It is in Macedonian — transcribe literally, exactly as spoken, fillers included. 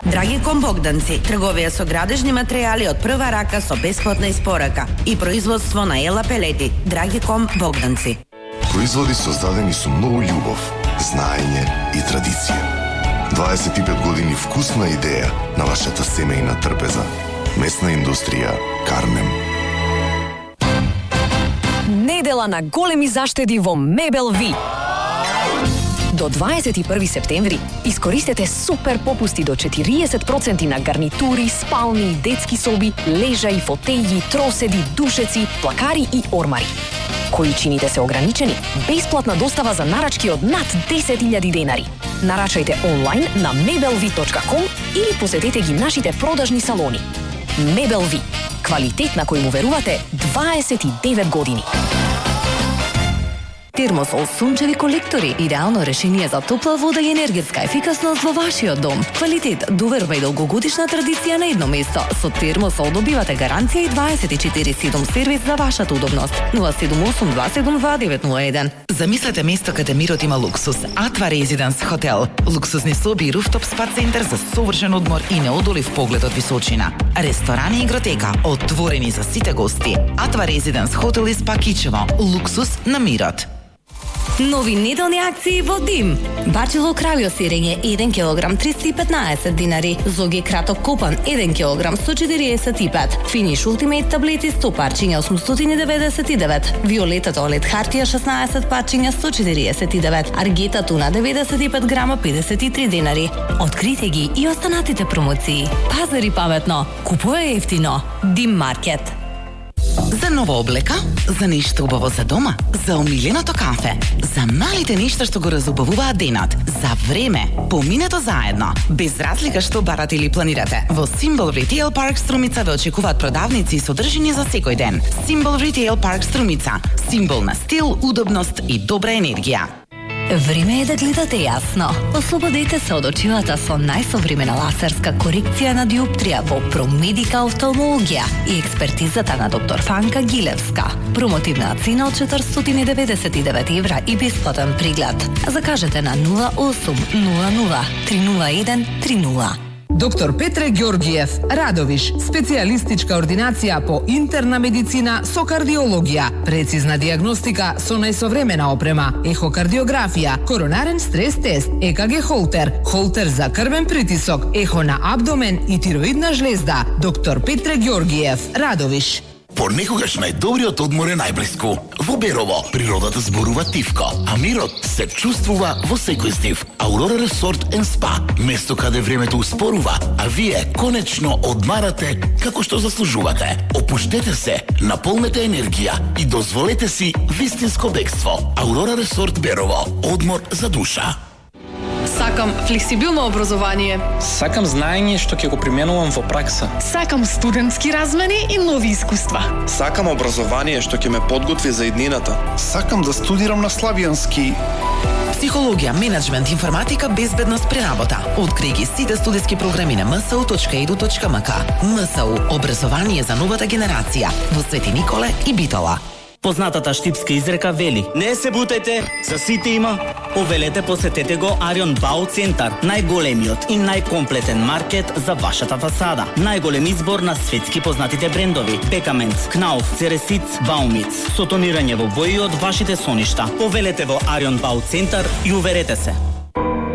Драгиком Богданци, трговија со градежни материјали од прва рака со бесплатна испорака и производство на ела пелети. Драгиком Богданци. Производи создадени со многу љубов, знаење и традиција. дваесет и пет години вкусна идеја на вашата семејна трпеза. Месна индустрија Карнем. Недела на големи заштеди во Мебел Ви. До дваесет и први септември искористете супер попусти до четириесет проценти на гарнитури, спални, детски соби, лежаи, фотеји, троседи, душеци, плакари и ормари. Количините се ограничени. Бесплатна достава за нарачки од над десет илјади денари. Нарачајте онлайн на мебелви точка ком или посетете ги нашите продажни салони. Мебел Ви. Квалитет на кој му верувате дваесет и девет години. Термосол сончеви колектори, идеално решение за топла вода и енергетска ефикасност во вашиот дом. Квалитет, доверба и долгогодишна традиција на едно место. Со Термосол добивате гаранција и дваесет и четири седум сервис за вашата удобност. нула седум осум два седум два девет нула еден. Замислете место каде мирот има луксус. Атва Резиденс хотел. Луксусни соби и руфтоп спа центар за совршен одмор и неодолив поглед од височина. Ресторани и игротека, отворени за сите гости. Атва Резиденс хотел и спа Кичево. Луксус на мирот. Нови неделни акции во Дим. Бачело кравјо сирење еден килограм триста и петнаесет динари. Зоги краток копан еден килограм сто четириесет и пет. Финиш Ултимейт таблети сто парчиња осумстотини и деветдесет и девет. Виолета тоалет хартија шеснаесет парчиња сто четириесет и девет. Аргета туна деветдесет и пет грама педесет и три динари. Открите ги и останатите промоции. Пазари паметно, купуе ефтино. Дим маркет. За нова облека, за нешто убаво за дома, за омиленото кафе, за малите нешта што го разубавуваат денот, за време, поминето заедно, без разлика што барате или планирате. Во Symbol Retail Park Струмица ве очекуваат продавници и содржини за секој ден. Symbol Retail Park Струмица, символ на стил, удобност и добра енергија. Време е да гледате јасно. Ослободете се од очилата со најсовремена лазерска корекција на диоптрија во Промедика офталмологија и експертизата на доктор Фанка Гилевска. Промотивна цена од четиристотини и деветдесет и девет евра и бесплатен преглед. Закажете на нула осум нула нула три нула еден три нула. Доктор Петре Ѓоргиев, Радовиш, специјалистичка ординација по интерна медицина со кардиологија, прецизна диагностика со најсовремена опрема, ехокардиографија, коронарен стрес тест, Е Ка Ге холтер, холтер за крвен притисок, ехо на абдомен и тироидна жлезда. Доктор Петре Ѓоргиев, Радовиш. Понекогаш најдобриот одмор е најблиску. Во Берово природата зборува тивко, а мирот се чувствува во секој здив. Аурора Ресорт енд Спа, место каде времето успорува, а вие конечно одмарате како што заслужувате. Опуштете се, наполнете енергија и дозволете си вистинско бегство. Аурора Ресорт Берово, одмор за душа. Сакам флексибилно образование. Сакам знаење што ќе го применувам во пракса. Сакам студентски размени и нови искуства. Сакам образование што ќе ме подготви за иднината. Сакам да студирам на славјански. Психологија, менеджмент, информатика, безбедност при работа. Откри ги сите студиски програми на ем ес у точка е ду точка ем ка. ем ес у, образование за новата генерација. Во Свети Николе и Битола. Познатата штипска изрека вели: не се бутајте, за сите има. Повелете, посетете го Арион Бау Центар, најголемиот и најкомплетен маркет за вашата фасада. Најголем избор на светски познатите брендови: Бекамент, Кнауф, Цересиц, Баумиц. Со тонирање во бои од вашите соништа. Повелете во Арион Бау Центар и уверете се.